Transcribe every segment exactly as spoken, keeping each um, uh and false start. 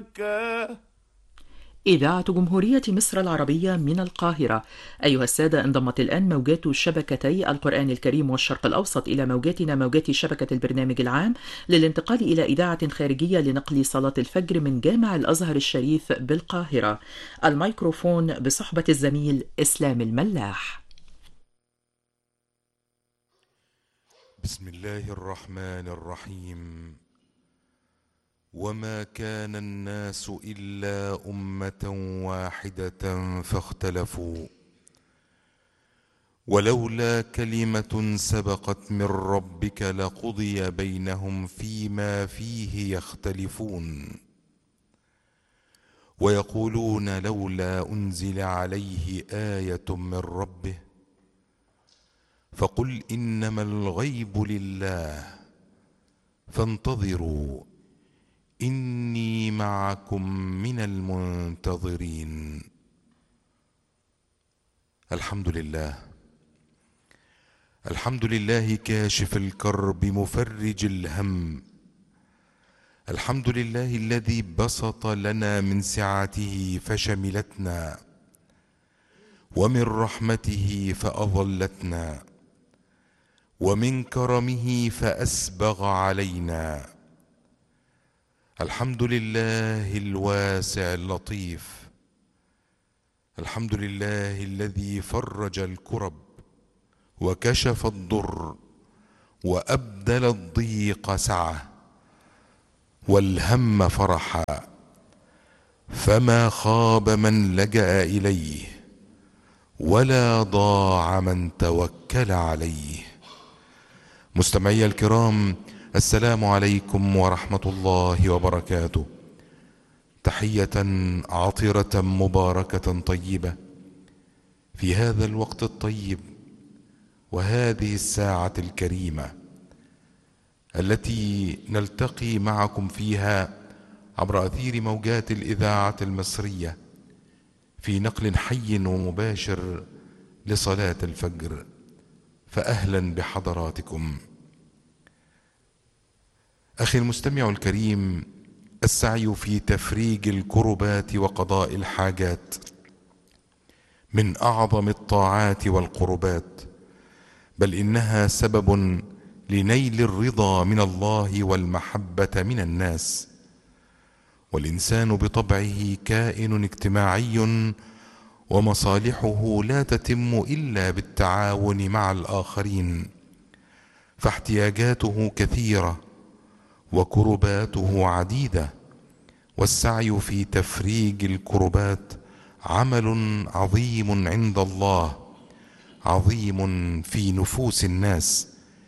إذاعة جمهورية مصر العربية من القاهرة. أيها السادة، انضمت الآن موجات شبكتي القرآن الكريم والشرق الأوسط إلى موجاتنا موجات شبكة البرنامج العام للانتقال إلى إذاعة خارجية لنقل صلاة الفجر من جامع الأزهر الشريف بالقاهرة. الميكروفون بصحبة الزميل إسلام الملاح. بسم الله الرحمن الرحيم. وما كان الناس إلا أمة واحدة فاختلفوا ولولا كلمة سبقت من ربك لقضي بينهم فيما فيه يختلفون ويقولون لولا أنزل عليه آية من ربه فقل إنما الغيب لله فانتظروا إني معكم من المنتظرين. الحمد لله الحمد لله كاشف الكرب مفرج الهم. الحمد لله الذي بسط لنا من سعته فشملتنا ومن رحمته فأظلتنا ومن كرمه فأسبغ علينا. الحمد لله الواسع اللطيف. الحمد لله الذي فرج الكرب وكشف الضر وأبدل الضيق سعة والهم فرحا، فما خاب من لجأ إليه ولا ضاع من توكل عليه. مستمعي الكرام، السلام عليكم ورحمة الله وبركاته. تحية عطرة مباركة طيبة في هذا الوقت الطيب وهذه الساعة الكريمة التي نلتقي معكم فيها عبر أثير موجات الإذاعة المصرية في نقل حي ومباشر لصلاة الفجر. فأهلا بحضراتكم. أخي المستمع الكريم، السعي في تفريج الكربات وقضاء الحاجات من أعظم الطاعات والقربات، بل إنها سبب لنيل الرضا من الله والمحبة من الناس. والإنسان بطبعه كائن اجتماعي، ومصالحه لا تتم إلا بالتعاون مع الآخرين، فاحتياجاته كثيرة وكرباته عديدة، والسعي في تفريج الكربات عمل عظيم عند الله، عظيم في نفوس الناس،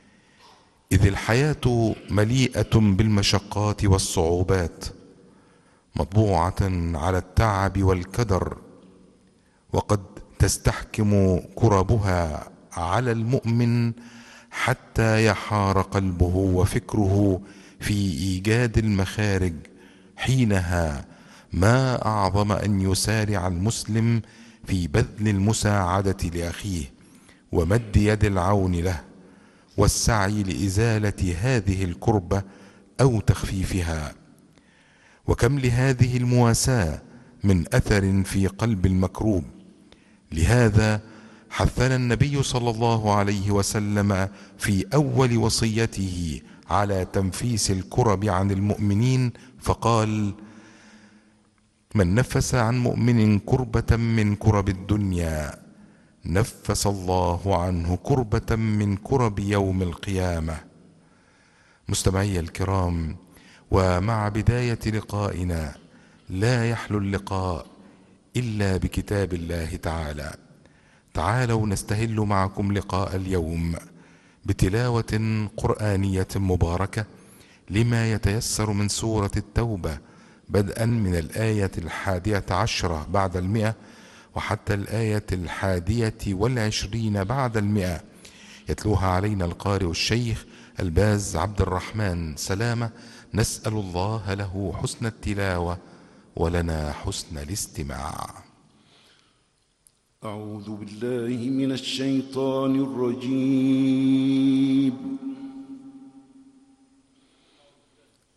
إذ الحياة مليئة بالمشقات والصعوبات، مطبوعة على التعب والكدر، وقد تستحكم كربها على المؤمن حتى يحار قلبه وفكره في إيجاد المخارج. حينها ما أعظم أن يسارع المسلم في بذل المساعدة لأخيه ومد يد العون له والسعي لإزالة هذه الكربة أو تخفيفها. وكم لهذه المواساة من أثر في قلب المكروب. لهذا حثنا النبي صلى الله عليه وسلم في أول وصيته على تنفيس الكرب عن المؤمنين، فقال: من نفس عن مؤمن كربة من كرب الدنيا نفس الله عنه كربة من كرب يوم القيامة. مستمعي الكرام، ومع بداية لقائنا لا يحلو اللقاء إلا بكتاب الله تعالى. تعالوا نستهل معكم لقاء اليوم بتلاوة قرآنية مباركة لما يتيسر من سورة التوبة، بدءا من الآية الحادية عشرة بعد المئة وحتى الآية الحادية والعشرين بعد المئة. يتلوها علينا القارئ الشيخ الباز عبد الرحمن سلامة، نسأل الله له حسن التلاوة ولنا حسن الاستماع. أعوذ بالله من الشيطان الرجيم.